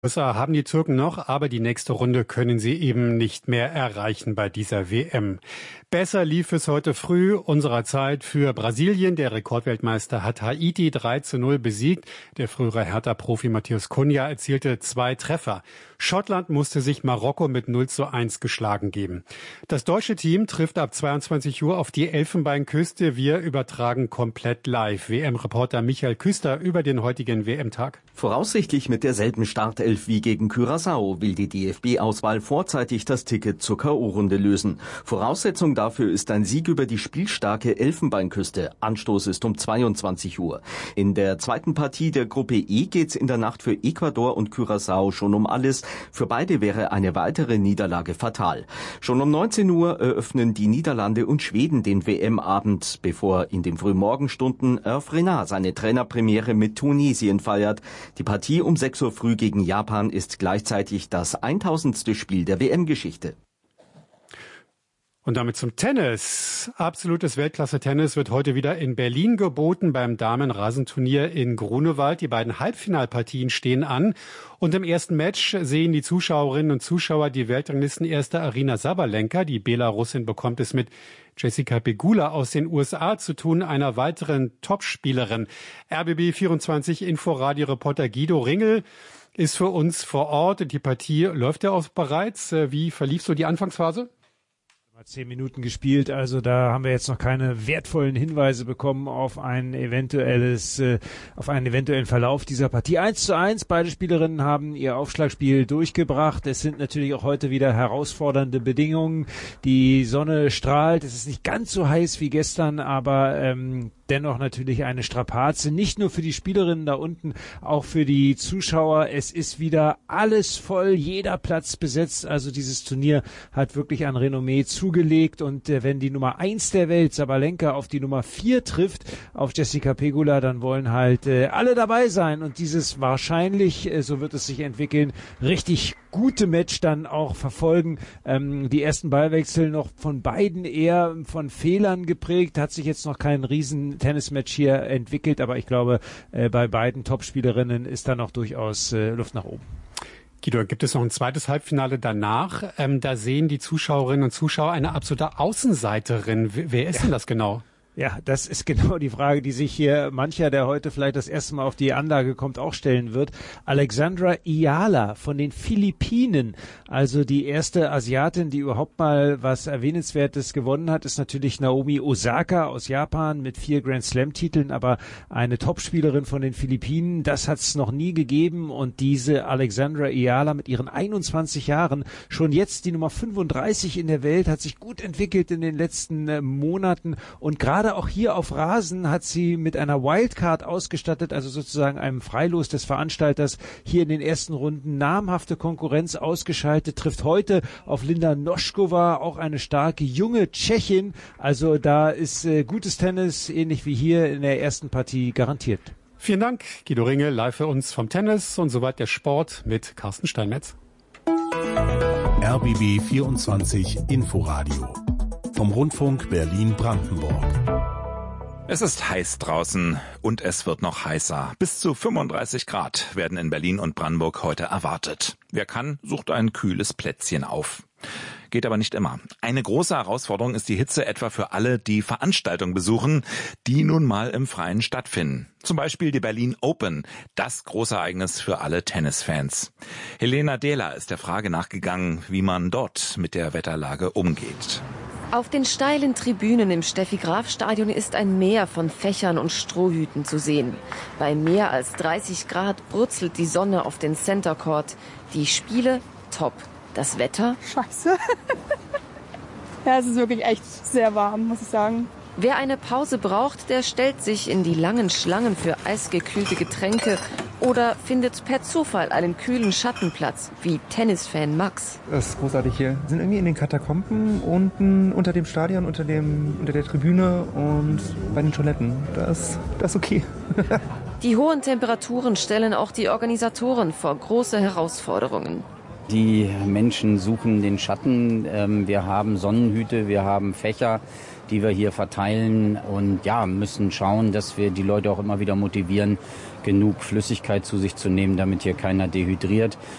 USA haben die Türken noch, aber die nächste Runde können sie eben nicht mehr erreichen bei dieser WM. Besser lief es heute früh unserer Zeit für Brasilien. Der Rekordweltmeister hat Haiti 3:0 besiegt. Der frühere Hertha-Profi Matheus Cunha erzielte 2 Treffer. Schottland musste sich Marokko mit 0:1 geschlagen geben. Das deutsche Team trifft ab 22 Uhr auf die Elfenbeinküste. Wir übertragen komplett live. WM-Reporter Michael Küster über den heutigen WM-Tag. Voraussichtlich mit derselben Startelf wie gegen Curaçao will die DFB-Auswahl vorzeitig das Ticket zur K.O.-Runde lösen. Voraussetzung dafür ist ein Sieg über die spielstarke Elfenbeinküste. Anstoß ist um 22 Uhr. In der zweiten Partie der Gruppe E geht's in der Nacht für Ecuador und Curaçao schon um alles. Für beide wäre eine weitere Niederlage fatal. Schon um 19 Uhr eröffnen die Niederlande und Schweden den WM-Abend, bevor in den Frühmorgenstunden Hervé Renard seine Trainerpremiere mit Tunesien feiert. Die Partie um 6 Uhr früh gegen Japan ist gleichzeitig das 1000. Spiel der WM-Geschichte. Und damit zum Tennis. Absolutes Weltklasse-Tennis wird heute wieder in Berlin geboten beim Damenrasenturnier in Grunewald. Die beiden Halbfinalpartien stehen an. Und im ersten Match sehen die Zuschauerinnen und Zuschauer die Weltranglistenerste Aryna Sabalenka. Die Belarusin bekommt es mit Jessica Pegula aus den USA zu tun, einer weiteren Topspielerin. RBB 24 Inforadio-Reporter Guido Ringel ist für uns vor Ort. Die Partie läuft ja auch bereits. Wie verlief so die Anfangsphase? 10 Minuten gespielt, also da haben wir jetzt noch keine wertvollen Hinweise bekommen auf einen eventuellen Verlauf dieser Partie. 1:1, beide Spielerinnen haben ihr Aufschlagspiel durchgebracht. Es sind natürlich auch heute wieder herausfordernde Bedingungen. Die Sonne strahlt, es ist nicht ganz so heiß wie gestern, aber dennoch natürlich eine Strapaze, nicht nur für die Spielerinnen da unten, auch für die Zuschauer. Es ist wieder alles voll, jeder Platz besetzt. Also dieses Turnier hat wirklich an Renommee zugelegt. Und wenn die Nummer 1 der Welt, Sabalenka, auf die Nummer 4 trifft, auf Jessica Pegula, dann wollen halt alle dabei sein. Und dieses wahrscheinlich, so wird es sich entwickeln, richtig gute Match dann auch verfolgen. Die ersten Ballwechsel noch von beiden eher von Fehlern geprägt, hat sich jetzt noch kein riesen Tennismatch hier entwickelt, aber ich glaube, bei beiden Topspielerinnen ist da noch durchaus Luft nach oben. Guido, gibt es noch ein zweites Halbfinale danach? Da sehen die Zuschauerinnen und Zuschauer eine absolute Außenseiterin. Wer ist denn das genau? Ja, das ist genau die Frage, die sich hier mancher, der heute vielleicht das erste Mal auf die Anlage kommt, auch stellen wird. Alexandra Ayala von den Philippinen, also die erste Asiatin, die überhaupt mal was Erwähnenswertes gewonnen hat, ist natürlich Naomi Osaka aus Japan mit 4 Grand-Slam-Titeln, aber eine Topspielerin von den Philippinen, das hat es noch nie gegeben. Und diese Alexandra Ayala mit ihren 21 Jahren, schon jetzt die Nummer 35 in der Welt, hat sich gut entwickelt in den letzten Monaten und gerade auch hier auf Rasen hat sie mit einer Wildcard ausgestattet, also sozusagen einem Freilos des Veranstalters, hier in den ersten Runden namhafte Konkurrenz ausgeschaltet, trifft heute auf Linda Noskova, auch eine starke junge Tschechin. Also da ist gutes Tennis, ähnlich wie hier in der ersten Partie, garantiert. Vielen Dank, Guido Ringel, live für uns vom Tennis und soweit der Sport mit Carsten Steinmetz. RBB 24 Inforadio vom Rundfunk Berlin-Brandenburg. Es ist heiß draußen und es wird noch heißer. Bis zu 35 Grad werden in Berlin und Brandenburg heute erwartet. Wer kann, sucht ein kühles Plätzchen auf. Geht aber nicht immer. Eine große Herausforderung ist die Hitze etwa für alle, die Veranstaltungen besuchen, die nun mal im Freien stattfinden. Zum Beispiel die Berlin Open, das große Ereignis für alle Tennisfans. Helena Dehler ist der Frage nachgegangen, wie man dort mit der Wetterlage umgeht. Auf den steilen Tribünen im Steffi-Graf-Stadion ist ein Meer von Fächern und Strohhüten zu sehen. Bei mehr als 30 Grad brutzelt die Sonne auf den Center Court. Die Spiele top. Das Wetter? Scheiße. Ja, es ist wirklich echt sehr warm, muss ich sagen. Wer eine Pause braucht, der stellt sich in die langen Schlangen für eisgekühlte Getränke oder findet per Zufall einen kühlen Schattenplatz, wie Tennisfan Max. Das ist großartig hier. Wir sind irgendwie in den Katakomben, unten unter dem Stadion, unter der Tribüne und bei den Toiletten. Das ist okay. Die hohen Temperaturen stellen auch die Organisatoren vor große Herausforderungen. Die Menschen suchen den Schatten. Wir haben Sonnenhüte, wir haben Fächer, die wir hier verteilen und ja, müssen schauen, dass wir die Leute auch immer wieder motivieren, genug Flüssigkeit zu sich zu nehmen, damit hier keiner dehydriert.